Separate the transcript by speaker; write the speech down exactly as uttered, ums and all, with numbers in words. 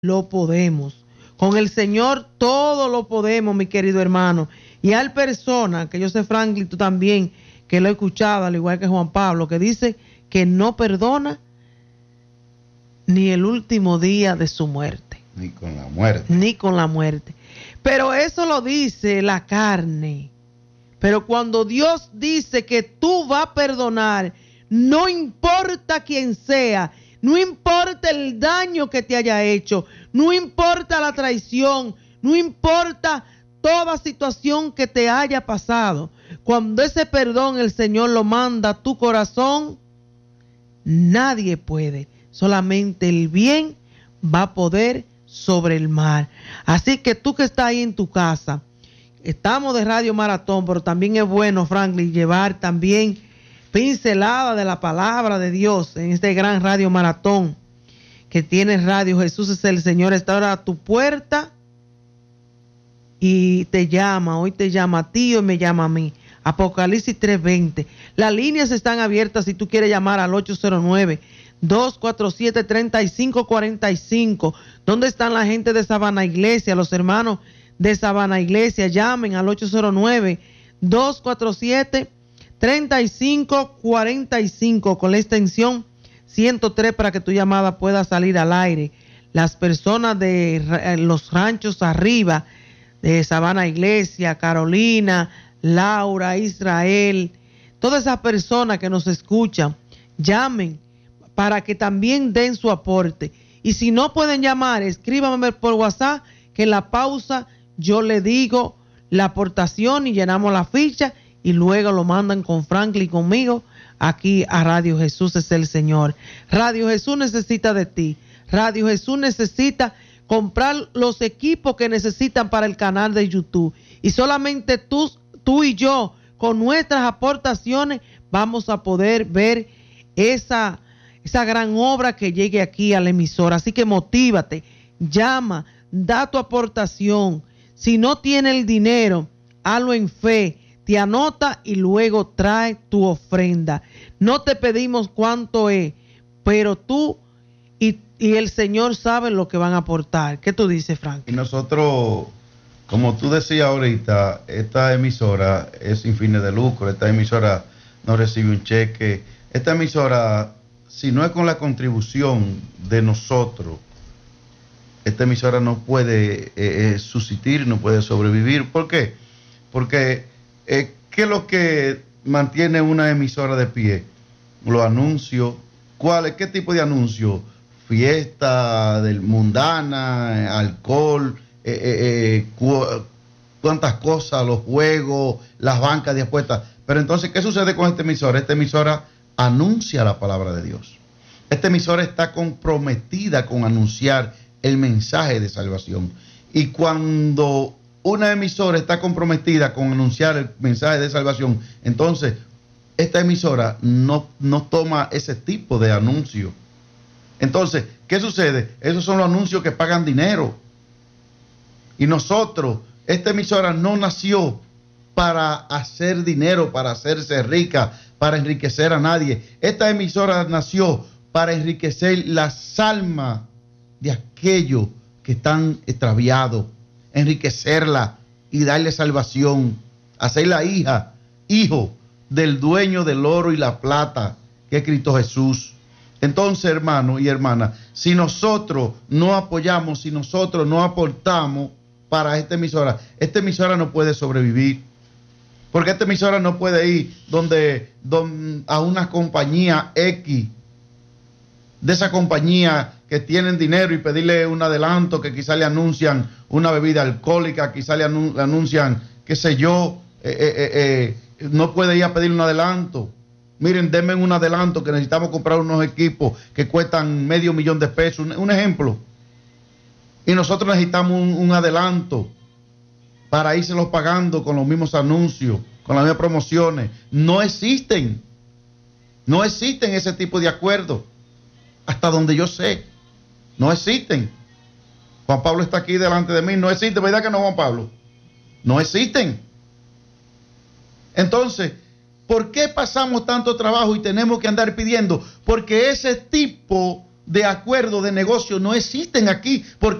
Speaker 1: lo podemos. Con el Señor todo lo podemos, mi querido hermano. Y hay personas, que yo sé, Franklin, tú también, que lo he escuchado, al igual que Juan Pablo, que dice que no perdona ni el último día de su muerte.
Speaker 2: Ni con la muerte.
Speaker 1: Ni con la muerte. Pero eso lo dice la carne. Pero cuando Dios dice que tú vas a perdonar, no importa quién sea, no importa el daño que te haya hecho, no importa la traición, no importa toda situación que te haya pasado. Cuando ese perdón el Señor lo manda a tu corazón, nadie puede. Solamente el bien va a poder sobre el mal. Así que tú que estás ahí en tu casa, estamos de Radio Maratón, pero también es bueno, Franklin, llevar también pincelada de la palabra de Dios en este gran Radio Maratón que tiene Radio Jesús es el Señor. Está ahora a tu puerta y te llama, hoy te llama a ti, hoy me llama a mí. Apocalipsis tres veinte. Las líneas están abiertas si tú quieres llamar al ocho cero nueve, dos cuatro siete, tres cinco cuatro cinco. ¿Dónde están la gente de Sabana Iglesia? Los hermanos de Sabana Iglesia, llamen al ocho cero nueve, dos cuatro siete, tres cinco cuatro cinco con la extensión ciento tres para que tu llamada pueda salir al aire. Las personas de los ranchos arriba, de Sabana Iglesia, Carolina, Laura, Israel, todas esas personas que nos escuchan, llamen para que también den su aporte. Y si no pueden llamar, escríbanme por WhatsApp, que en la pausa yo le digo la aportación y llenamos la ficha y luego lo mandan con Franklin y conmigo aquí a Radio Jesús es el Señor. Radio Jesús necesita de ti. Radio Jesús necesita comprar los equipos que necesitan para el canal de YouTube. Y solamente tú, tú y yo, con nuestras aportaciones, vamos a poder ver esa, esa gran obra que llegue aquí a la emisora. Así que motívate, llama, da tu aportación. Si no tiene el dinero, hazlo en fe. Te anota y luego trae tu ofrenda. No te pedimos cuánto es, pero tú y, y el Señor saben lo que van a aportar. ¿Qué tú dices, Frank?
Speaker 2: Y nosotros, como tú decías ahorita, esta emisora es sin fines de lucro. Esta emisora no recibe un cheque. Esta emisora, si no es con la contribución de nosotros, esta emisora no puede eh, eh, subsistir, no puede sobrevivir. ¿Por qué? Porque eh, ¿qué es lo que mantiene una emisora de pie? Los anuncios. ¿Cuáles? ¿Qué tipo de anuncios? Fiesta del mundana, alcohol, eh, eh, eh, cu cuántas cosas, los juegos, las bancas de apuestas. Pero entonces, ¿qué sucede con esta emisora? Esta emisora anuncia la palabra de Dios. Esta emisora está comprometida con anunciar el mensaje de salvación. Y cuando una emisora está comprometida con anunciar el mensaje de salvación, entonces esta emisora no, no toma ese tipo de anuncio. Entonces, ¿qué sucede? Esos son los anuncios que pagan dinero. Y nosotros, esta emisora no nació para hacer dinero, para hacerse rica, para enriquecer a nadie. Esta emisora nació para enriquecer las almas de aquellos que están extraviados, enriquecerla y darle salvación, hacerla hija, hijo del dueño del oro y la plata, que es Cristo Jesús. Entonces, hermano y hermana, si nosotros no apoyamos, si nosotros no aportamos para esta emisora, esta emisora no puede sobrevivir. Porque esta emisora no puede ir donde, donde a una compañía X, de esa compañía que tienen dinero, y pedirle un adelanto, que quizá le anuncian una bebida alcohólica, quizá le anuncian, qué sé yo, eh, eh, eh, no puede ir a pedir un adelanto. Miren, denme un adelanto que necesitamos comprar unos equipos que cuestan medio millón de pesos, un, un ejemplo. Y nosotros necesitamos un, un adelanto para írselos pagando con los mismos anuncios, con las mismas promociones. No existen, no existen ese tipo de acuerdos, hasta donde yo sé. No existen. Juan Pablo está aquí delante de mí. No existe, ¿verdad que no, Juan Pablo? No existen. Entonces, ¿por qué pasamos tanto trabajo y tenemos que andar pidiendo? Porque ese tipo de acuerdo de negocio no existen aquí, porque